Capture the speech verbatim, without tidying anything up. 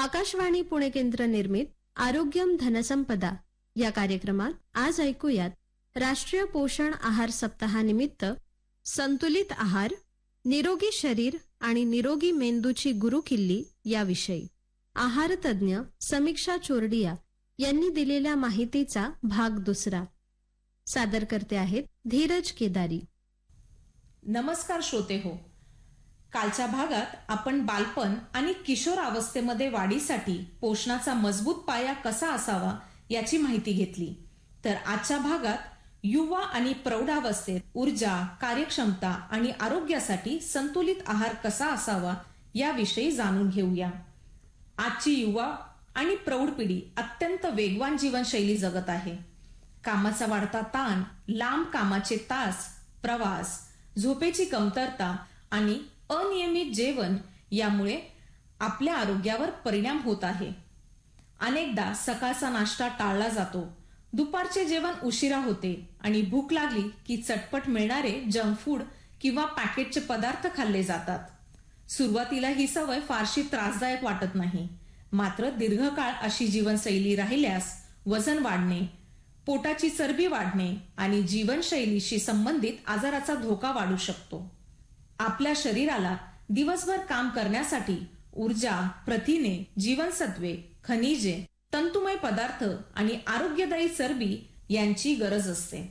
आकाशवाणी पुणे केंद्र निर्मित आरोग्यम धनसंपदा या कार्यक्रमात आज ऐकूयात राष्ट्रीय पोषण आहार सप्ताहानिमित्त संतुलित आहार, निरोगी शरीर आणि निरोगी मेंदूची गुरुकिल्ली याविषयी आहार तज्ञ समीक्षा चोरडिया यांनी दिलेल्या माहितीचा भाग दुसरा. सादर करते आहेत धीरज केदारी. नमस्कार श्रोते हो. कालच्या भागात आपण बालपण आणि किशोर अवस्थेमध्ये वाढीसाठी पोषणाचा मजबूत पाया कसा असावा याची माहिती घेतली. तर आजच्या भागात युवा आणि प्रौढावस्थेत ऊर्जा, कार्यक्षमता आणि आरोग्यासाठी संतुलित आहार कसा असावा याविषयी जाणून घेऊया. आजची युवा आणि प्रौढ पिढी अत्यंत वेगवान जीवनशैली जगत आहे. कामाचा वाढता ताण, लांब कामाचे तास, प्रवास, झोपेची कमतरता आणि अनियमित जेवण यामुळे आपल्या आरोग्यावर परिणाम होत आहे. अनेकदा सकाळचा नाश्ता टाळला जातो, दुपारचे जेवण उशिरा होते आणि भूक लागली की चटपट मिळणारे जंक फूड किंवा पॅकेटचे पदार्थ खाल्ले जातात. सुरुवातीला ही सवय फारशी त्रासदायक वाटत नाही, मात्र दीर्घकाळ अशी जीवनशैली राहिल्यास वजन वाढणे, पोटाची चरबी वाढणे आणि जीवनशैलीशी संबंधित आजाराचा धोका वाढू शकतो. आपल्या शरीराला दिवसभर काम करण्यासाठी ऊर्जा, प्रथिने, जीवनसत्वे, खनिजे, तंतुमय पदार्थ आणि आरोग्यदायी चरबी यांची गरज असते.